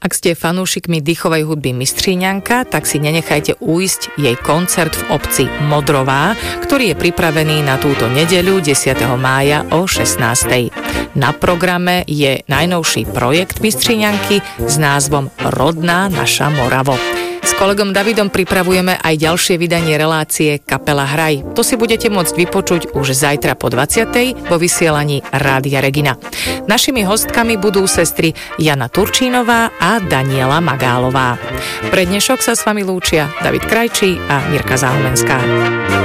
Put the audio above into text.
Ak ste fanúšikmi dýchovej hudby Mystříňanka, tak si nenechajte újsť jej koncert v obci Modrová, ktorý je pripravený na túto nedeľu 10. mája o 16. Na programe je najnovší projekt Mystříňanky s názvom Rodná naša Moravo. S kolegom Davidom pripravujeme aj ďalšie vydanie relácie Kapela Hraj. To si budete môcť vypočuť už zajtra po 20. vo vysielaní Rádia Regina. Našimi hostkami budú sestry Jana Turčínová a Daniela Magálová. Pre dnešok sa s vami lúčia David Krajčí a Mirka Záhumenská.